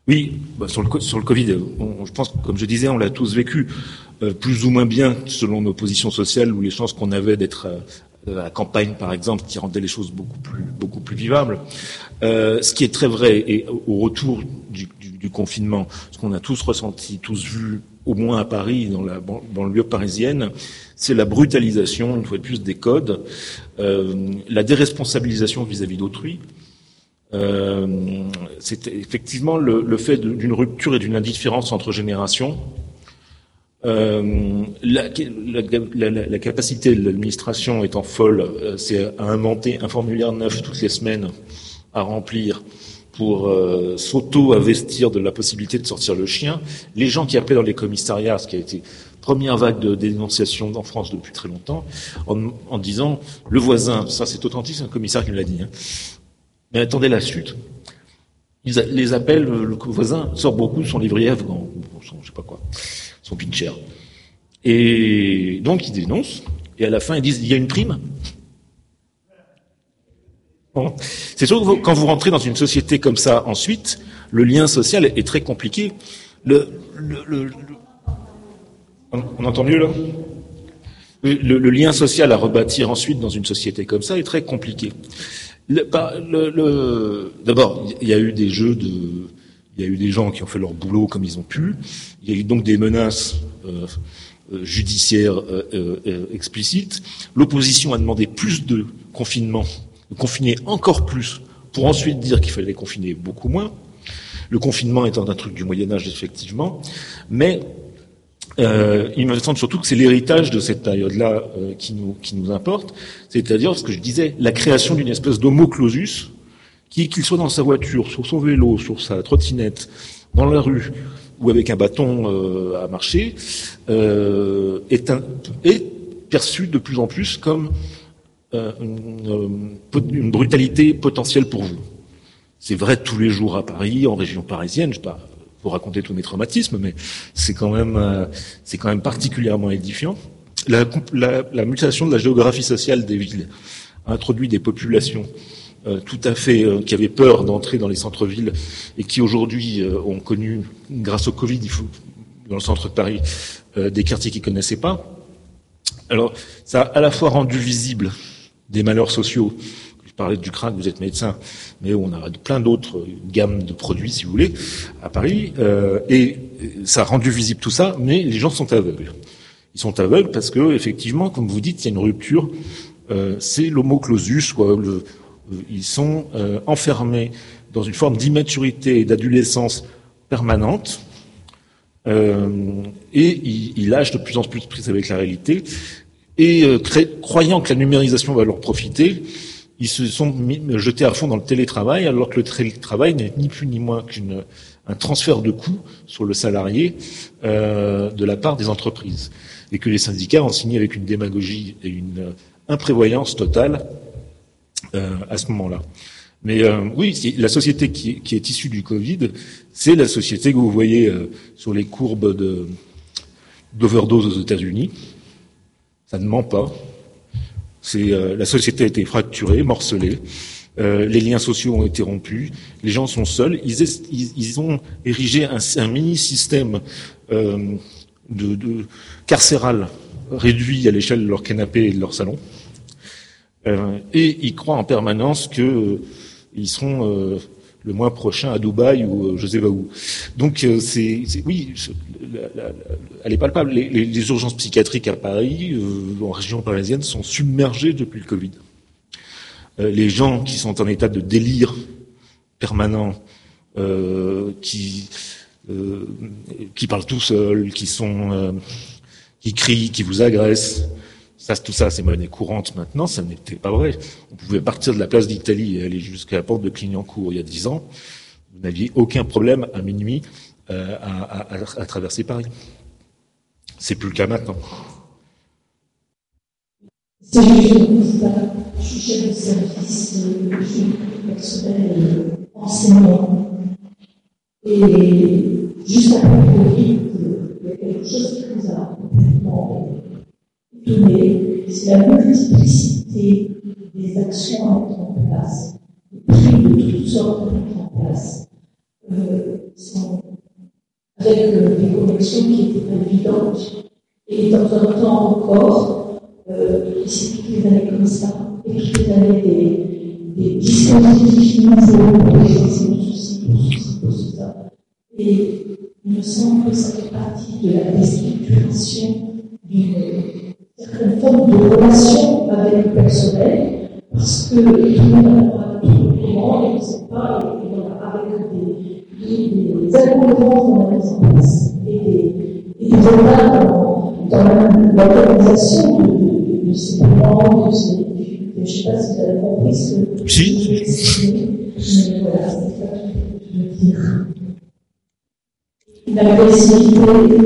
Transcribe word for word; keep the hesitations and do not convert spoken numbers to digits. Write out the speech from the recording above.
Oui, bah sur le sur le Covid, on, je pense, comme je disais, on l'a tous vécu, euh, plus ou moins bien selon nos positions sociales ou les chances qu'on avait d'être euh, à la campagne, par exemple, qui rendait les choses beaucoup plus beaucoup plus vivables. Euh, ce qui est très vrai, et au retour du, du, du confinement, ce qu'on a tous ressenti, tous vu, au moins à Paris, dans la banlieue parisienne, c'est la brutalisation, une fois de plus, des codes, euh, la déresponsabilisation vis-à-vis d'autrui. Euh, c'est effectivement le, le fait d'une rupture et d'une indifférence entre générations. Euh, la, la, la, la capacité de l'administration étant folle, euh, c'est à inventer un formulaire neuf toutes les semaines à remplir pour euh, s'auto-investir de la possibilité de sortir le chien. Les gens qui appelaient dans les commissariats, ce qui a été première vague de dénonciation en France depuis très longtemps, en, en disant le voisin, ça c'est authentique, c'est un commissaire qui me l'a dit, hein. Mais attendez la suite. Ils les appellent, le voisin sort beaucoup de son livret F, son, je sais pas quoi, son pitcher. Et donc ils dénoncent, et à la fin ils disent, il y a une prime. Bon. C'est sûr que vous, quand vous rentrez dans une société comme ça, ensuite, le lien social est très compliqué. Le, le, le, le on entend mieux là ? Le, le lien social à rebâtir ensuite dans une société comme ça est très compliqué. Le, le, le, d'abord, il y a eu des jeux de, il y a eu des gens qui ont fait leur boulot comme ils ont pu. Il y a eu donc des menaces euh, euh, judiciaires euh, euh, explicites. L'opposition a demandé plus de confinement, de confiner encore plus, pour ensuite dire qu'il fallait confiner beaucoup moins. Le confinement étant un truc du Moyen Âge, effectivement, mais Euh, il me semble surtout que c'est l'héritage de cette période-là euh, qui nous qui nous importe, c'est-à-dire ce que je disais, la création d'une espèce d'homo clausus, qui, qu'il soit dans sa voiture, sur son vélo, sur sa trottinette, dans la rue ou avec un bâton euh, à marcher, euh, est, un, est perçu de plus en plus comme euh, une, une brutalité potentielle pour vous. C'est vrai tous les jours à Paris, en région parisienne, je sais pas. Pour raconter tous mes traumatismes, mais c'est quand même, euh, c'est quand même particulièrement édifiant. La, la, la mutation de la géographie sociale des villes a introduit des populations euh, tout à fait euh, qui avaient peur d'entrer dans les centres-villes et qui aujourd'hui euh, ont connu, grâce au Covid, il faut, dans le centre de Paris, euh, des quartiers qu'ils connaissaient pas. Alors, ça a à la fois rendu visible des malheurs sociaux. Je parlais du crack, vous êtes médecin, mais on a plein d'autres gammes de produits, si vous voulez, à Paris, euh, et ça a rendu visible tout ça, mais les gens sont aveugles. Ils sont aveugles parce que, effectivement, comme vous dites, il y a une rupture, euh, c'est l'homo clausus, quoi, le, euh, ils sont euh, enfermés dans une forme d'immaturité et d'adolescence permanente, euh, et ils, ils lâchent de plus en plus prise avec la réalité, et euh, cré- croyant que la numérisation va leur profiter, ils se sont mis, jetés à fond dans le télétravail, alors que le télétravail n'est ni plus ni moins qu'un transfert de coûts sur le salarié euh, de la part des entreprises. Et que les syndicats ont signé avec une démagogie et une imprévoyance totale euh, à ce moment-là. Mais euh, oui, la société qui est, qui est issue du Covid, c'est la société que vous voyez euh, sur les courbes de, d'overdose aux États-Unis. Ça ne ment pas. C'est, euh, la société a été fracturée, morcelée, euh, les liens sociaux ont été rompus, les gens sont seuls, ils, est, ils, ils ont érigé un, un mini-système euh, de, de carcéral réduit à l'échelle de leur canapé et de leur salon, euh, et ils croient en permanence qu'ils euh, seront euh, le mois prochain à Dubaï ou euh, je sais pas où. Donc euh, c'est, c'est oui, la, la, la, elle est palpable. Les, les, les urgences psychiatriques à Paris, euh, en région parisienne, sont submergées depuis le Covid. Euh, les gens qui sont en état de délire permanent, euh, qui euh, qui parlent tout seuls, qui sont euh, qui crient, qui vous agressent. Ça, tout ça, c'est monnaie courante maintenant, ça n'était pas vrai. On pouvait partir de la place d'Italie et aller jusqu'à la porte de Clignancourt il y a dix ans. Vous n'aviez aucun problème à minuit euh, à, à, à traverser Paris. C'est plus le cas maintenant. C'est je suis chef de service de personnel enseignant. Et juste après le Covid, il y a quelque chose qui nous a complètement donné, c'est la multiplicité des actions à mettre en place, des prix de toutes sortes à mettre en place. euh, sans, avec euh, des connexions qui étaient pas évidentes. Et dans un temps encore, euh, c'est toutes les années comme ça, et toutes les années des, des dispositifs nouveaux pour les enseignants, ceci, pour ceci, pour ça. Et il me semble que ça fait partie de la déstructuration d'une certaine forme de relation avec le personnel, parce que tout le monde n'a pas tout le monde, et on ne sait pas, et voilà, avec des, des, des algorithmes qu'on a mis en place, et des, et des retards dans, dans l'organisation de, de, de ces moments, de ces difficultés. Je ne sais pas si vous avez compris ce que si. je vais exprimer, mais voilà, c'est ça que je veux dire. L'agressivité